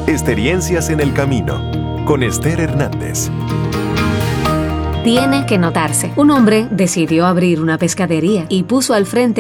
Experiencias en el camino, con Esther Hernández. Tiene que notarse. Un hombre decidió abrir una pescadería y puso al frente